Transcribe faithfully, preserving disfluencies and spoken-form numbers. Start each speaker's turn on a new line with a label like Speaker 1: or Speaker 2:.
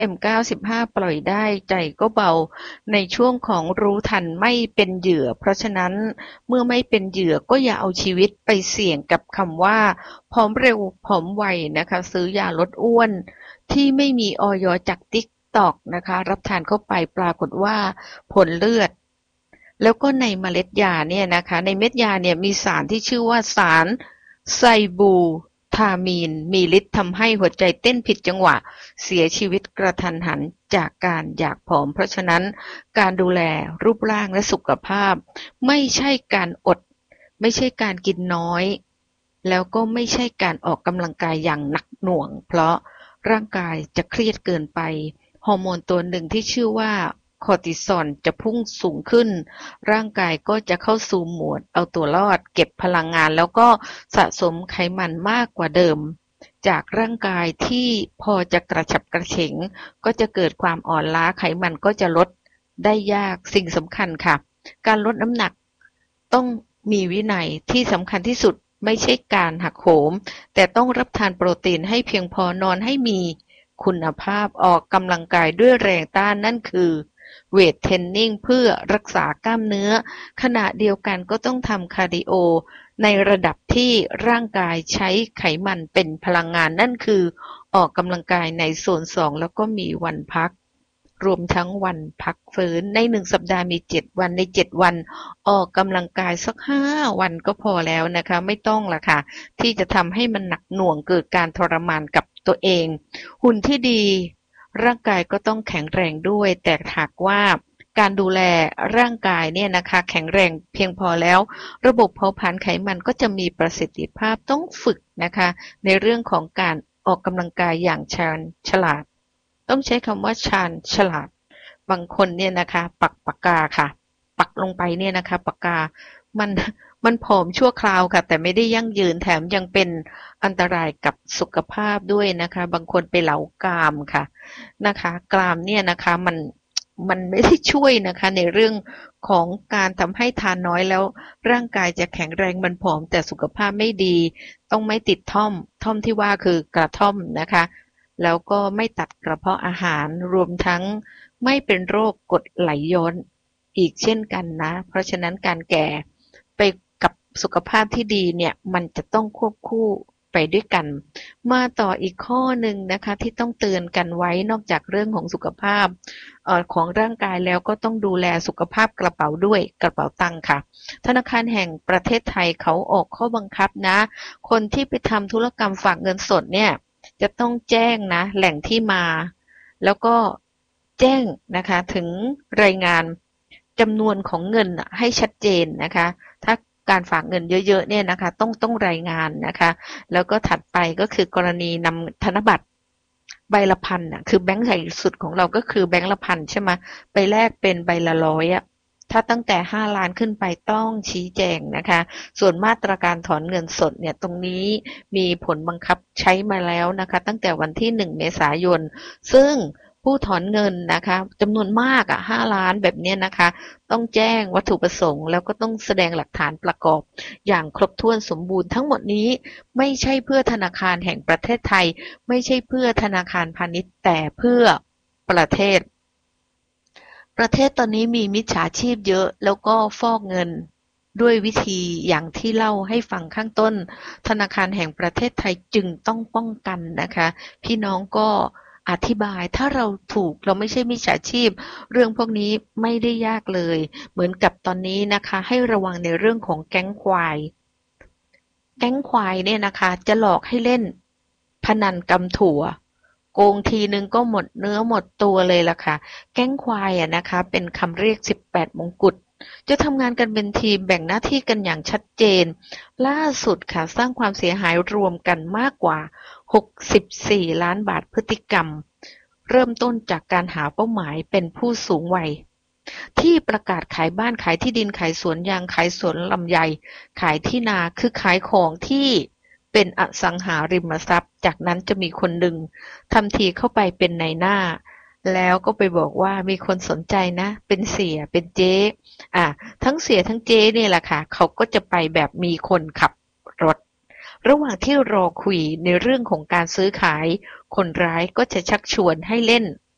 Speaker 1: เอ็ม เก้าสิบห้า ปล่อยได้ใจก็เบาในช่วงของรู้ทันไม่เป็นเหยื่อเพราะฉะนั้นเมื่อไม่เป็นเหยื่อก็อย่าเอาชีวิตไปเสี่ยงกับคำว่าผอมเร็วผอมไวนะคะซื้อยาลดอ้วนที่ไม่มีอย จาก ติ๊กต็อก นะคะรับทานเข้าไปปรากฏว่าผลเลือดแล้วก็ในเมล็ดยาเนี่ยนะคะในเม็ดยาเนี่ยมีสารที่ชื่อว่าสารไซบูทามีนมีฤทธิ์ทำให้หัวใจเต้นผิดจังหวะเสียชีวิตกระทันหันจากการอยากผอมเพราะฉะนั้นการดูแลรูปร่างและสุขภาพไม่ใช่การอดไม่ใช่การกินน้อยแล้วก็ไม่ใช่การออกกำลังกายอย่างหนักหน่วงเพราะร่างกายจะเครียดเกินไปฮอร์โมนตัวหนึ่งที่ชื่อว่าคอร์ติซอลจะพุ่งสูงขึ้นร่างกายก็จะเข้าสู่โหมดเอาตัวรอดเก็บพลังงานแล้วก็สะสมไขมันมากกว่าเดิมจากร่างกายที่พอจะกระฉับกระเฉงก็จะเกิดความอ่อนล้าไขมันก็จะลดได้ยากสิ่งสำคัญค่ะการลดน้ำหนักต้องมีวินัยที่สำคัญที่สุดไม่ใช่การหักโหมแต่ต้องรับทานโปรตีนให้เพียงพอนอนให้มีคุณภาพออกกำลังกายด้วยแรงต้านนั่นคือเวทเทรนนิ่งเพื่อรักษากล้ามเนื้อขณะเดียวกันก็ต้องทำคาร์ดิโอในระดับที่ร่างกายใช้ไขมันเป็นพลังงานนั่นคือออกกำลังกายในโซนสองแล้วก็มีวันพักรวมทั้งวันพักฟื้นในหนึ่งสัปดาห์มีเจ็ดวันในเจ็ดวันออกกำลังกายสักห้าวันก็พอแล้วนะคะไม่ต้องล่ะค่ะที่จะทำให้มันหนักหน่วงเกิดการทรมานกับตัวเองหุ่นที่ดีร่างกายก็ต้องแข็งแรงด้วยแต่หากว่าการดูแลร่างกายเนี่ยนะคะแข็งแรงเพียงพอแล้วระบบเผาผลาญไขมันก็จะมีประสิทธิภาพต้องฝึกนะคะในเรื่องของการออกกำลังกายอย่างชาญฉลาดต้องใช้คำว่าชาญฉลาดบางคนเนี่ยนะคะปักปากกาค่ะปักลงไปเนี่ยนะคะปากกามันมันผอมชั่วคราวค่ะแต่ไม่ได้ยั่งยืนแถมยังเป็นอันตรายกับสุขภาพด้วยนะคะบางคนไปเหลากรามค่ะนะคะกรามเนี่ยนะคะมันมันไม่ได้ช่วยนะคะในเรื่องของการทำให้ทานน้อยแล้วร่างกายจะแข็งแรงมันผอมแต่สุขภาพไม่ดีต้องไม่ติดท่อมท่อมที่ว่าคือกระท่อมนะคะแล้วก็ไม่ตัดกระเพาะอาหารรวมทั้งไม่เป็นโรคกรดไหลย้อนอีกเช่นกันนะเพราะฉะนั้นการแก่ไปกับสุขภาพที่ดีเนี่ยมันจะต้องควบคู่ไปด้วยกันมาต่ออีกข้อหนึ่งนะคะที่ต้องเตือนกันไว้นอกจากเรื่องของสุขภาพเอ่อของร่างกายแล้วก็ต้องดูแลสุขภาพกระเป๋าด้วยกระเป๋าตังค์ค่ะธนาคารแห่งประเทศไทยเขาออกข้อบังคับนะคนที่ไปทำธุรกรรมฝากเงินสดเนี่ยจะต้องแจ้งนะแหล่งที่มาแล้วก็แจ้งนะคะถึงรายงานจำนวนของเงินให้ชัดเจนนะคะถ้าการฝากเงินเยอะๆเนี่ยนะคะต้องต้องรายงานนะคะแล้วก็ถัดไปก็คือกรณีนำธนบัตรใบละพันอ่ะคือแบงค์ใหญ่สุดของเราก็คือแบงค์ละพันใช่ไหมไปแลกเป็นใบละร้อยอ่ะถ้าตั้งแต่ห้าล้านขึ้นไปต้องชี้แจงนะคะส่วนมาตรการถอนเงินสดเนี่ยตรงนี้มีผลบังคับใช้มาแล้วนะคะตั้งแต่วันที่หนึ่งเมษายนซึ่งผู้ถอนเงินนะคะจำนวนมากอ่ะห้าล้านแบบเนี้ยนะคะต้องแจ้งวัตถุประสงค์แล้วก็ต้องแสดงหลักฐานประกอบอย่างครบถ้วนสมบูรณ์ทั้งหมดนี้ไม่ใช่เพื่อธนาคารแห่งประเทศไทยไม่ใช่เพื่อธนาคารพาณิชย์แต่เพื่อประเทศประเทศตอนนี้มีมิจฉาชีพเยอะแล้วก็ฟอกเงินด้วยวิธีอย่างที่เล่าให้ฟังข้างต้นธนาคารแห่งประเทศไทยจึงต้องป้องกันนะคะพี่น้องก็อธิบายถ้าเราถูกเราไม่ใช่มิจฉาชีพเรื่องพวกนี้ไม่ได้ยากเลยเหมือนกับตอนนี้นะคะให้ระวังในเรื่องของแก๊งควายแก๊งควายเนี่ยนะคะจะหลอกให้เล่นพนันกำถั่วโกงทีนึงก็หมดเนื้อหมดตัวเลยล่ะค่ะแก๊งควายอะนะคะเป็นคำเรียกสิบแปดมงกุฎจะทำงานกันเป็นทีมแบ่งหน้าที่กันอย่างชัดเจนล่าสุดค่ะสร้างความเสียหายรวมกันมากกว่าหกสิบสี่ล้านบาทพฤติกรรมเริ่มต้นจากการหาเป้าหมายเป็นผู้สูงวัยที่ประกาศขายบ้านขายที่ดินขายสวนยางขายสวนลำไยขายที่นาคือขายของที่เป็นอสังหาริมทรัพย์จากนั้นจะมีคนหนึ่งทำทีเข้าไปเป็นนายหน้าแล้วก็ไปบอกว่ามีคนสนใจนะเป็นเสียเป็นเจ๊อ่ะทั้งเสียทั้งเจ๊เนี่ยแหละค่ะเขาก็จะไปแบบมีคนขับรถระหว่างที่รอคุยในเรื่องของการซื้อขายคนร้ายก็จะชักชวนให้เล่น